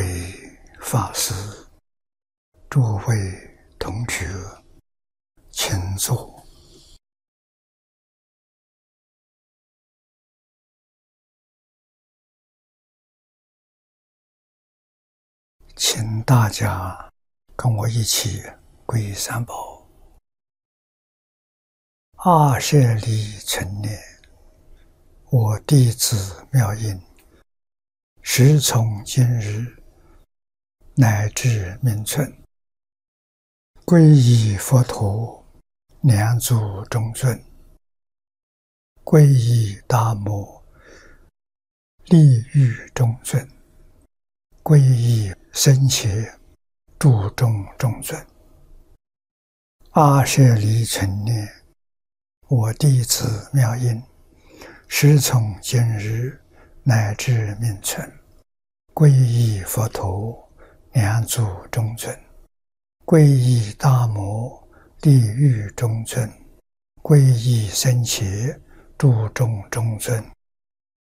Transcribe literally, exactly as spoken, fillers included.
位法师、诸位同学，请坐。请大家跟我一起皈依三宝。阿舍利成念，我弟子妙音，时从今日乃至命存，皈依佛陀，两足中尊；皈依达摩，利欲中尊；皈依僧伽，注重中尊。阿舍利成念，我弟子妙音，时从今日乃至命存，皈依佛陀，两足中尊；皈依大摩，利欲中尊；皈依僧伽，注重中尊；